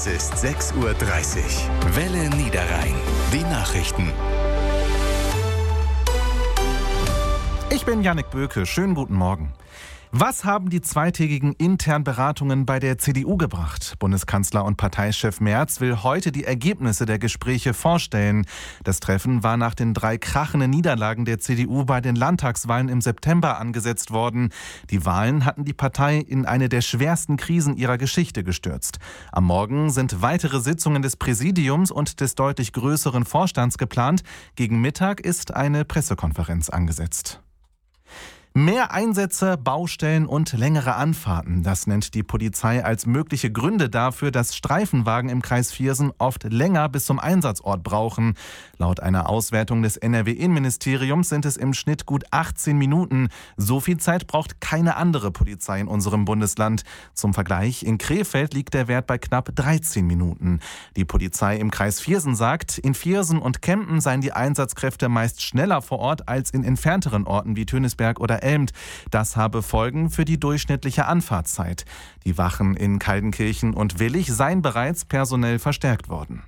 Es ist 6:30 Uhr. Welle Niederrhein. Die Nachrichten. Ich bin Jannik Böke. Schönen guten Morgen. Was haben die zweitägigen internen Beratungen bei der CDU gebracht? Bundeskanzler und Parteichef Merz will heute die Ergebnisse der Gespräche vorstellen. Das Treffen war nach den 3 krachenden Niederlagen der CDU bei den Landtagswahlen im September angesetzt worden. Die Wahlen hatten die Partei in eine der schwersten Krisen ihrer Geschichte gestürzt. Am Morgen sind weitere Sitzungen des Präsidiums und des deutlich größeren Vorstands geplant. Gegen Mittag ist eine Pressekonferenz angesetzt. Mehr Einsätze, Baustellen und längere Anfahrten. Das nennt die Polizei als mögliche Gründe dafür, dass Streifenwagen im Kreis Viersen oft länger bis zum Einsatzort brauchen. Laut einer Auswertung des NRW-Innenministeriums sind es im Schnitt gut 18 Minuten. So viel Zeit braucht keine andere Polizei in unserem Bundesland. Zum Vergleich, in Krefeld liegt der Wert bei knapp 13 Minuten. Die Polizei im Kreis Viersen sagt, in Viersen und Kempen seien die Einsatzkräfte meist schneller vor Ort als in entfernteren Orten wie Tönisberg oder Elmt. Das habe Folgen für die durchschnittliche Anfahrtszeit. Die Wachen in Kaldenkirchen und Willich seien bereits personell verstärkt worden.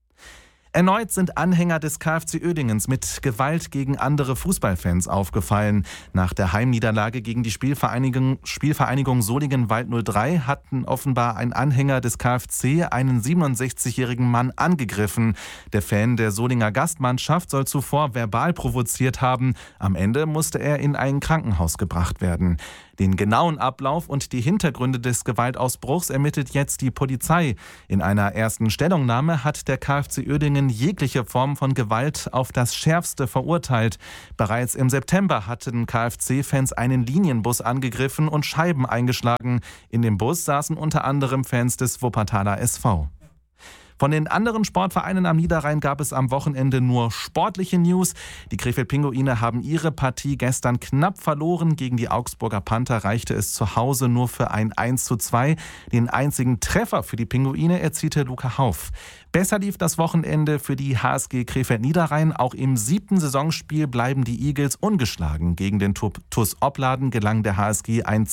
Erneut sind Anhänger des KfC Uerdingens mit Gewalt gegen andere Fußballfans aufgefallen. Nach der Heimniederlage gegen die Spielvereinigung Solingen-Wald 03 hatten offenbar ein Anhänger des KfC einen 67-jährigen Mann angegriffen. Der Fan der Solinger Gastmannschaft soll zuvor verbal provoziert haben. Am Ende musste er in ein Krankenhaus gebracht werden. Den genauen Ablauf und die Hintergründe des Gewaltausbruchs ermittelt jetzt die Polizei. In einer ersten Stellungnahme hat der KfC Uerdingen jegliche Form von Gewalt auf das Schärfste verurteilt. Bereits im September hatten KfC-Fans einen Linienbus angegriffen und Scheiben eingeschlagen. In dem Bus saßen unter anderem Fans des Wuppertaler SV. Von den anderen Sportvereinen am Niederrhein gab es am Wochenende nur sportliche News. Die Krefeld-Pinguine haben ihre Partie gestern knapp verloren. Gegen die Augsburger Panther reichte es zu Hause nur für ein 1:2. Den einzigen Treffer für die Pinguine erzielte Luca Hauff. Besser lief das Wochenende für die HSG Krefeld-Niederrhein. Auch im 7. Saisonspiel bleiben die Eagles ungeschlagen. Gegen den TuS Opladen gelang der HSG ein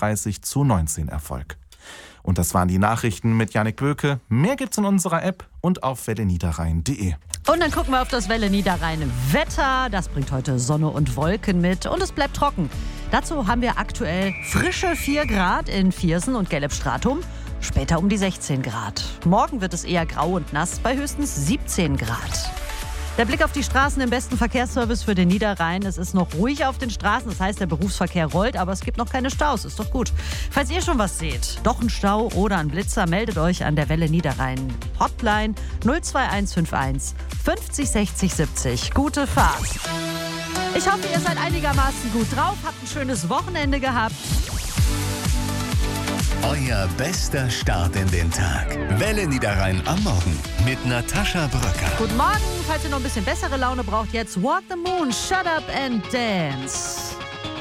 32:19 Erfolg. Und das waren die Nachrichten mit Jannik Böke. Mehr gibt's in unserer App und auf welleniederrhein.de. Und dann gucken wir auf das Welle Niederrhein Wetter. Das bringt heute Sonne und Wolken mit und es bleibt trocken. Dazu haben wir aktuell frische 4 Grad in Viersen und Gelbstratum. Später um die 16 Grad. Morgen wird es eher grau und nass bei höchstens 17 Grad. Der Blick auf die Straßen im besten Verkehrsservice für den Niederrhein. Es ist noch ruhig auf den Straßen, das heißt, der Berufsverkehr rollt, aber es gibt noch keine Staus. Ist doch gut. Falls ihr schon was seht, doch ein Stau oder ein Blitzer, meldet euch an der Welle Niederrhein Hotline 02151 50 60 70. Gute Fahrt. Ich hoffe, ihr seid einigermaßen gut drauf, habt ein schönes Wochenende gehabt. Euer bester Start in den Tag. Welle Niederrhein am Morgen mit Natascha Bröcker. Guten Morgen, falls ihr noch ein bisschen bessere Laune braucht, jetzt Walk the Moon, Shut Up and Dance.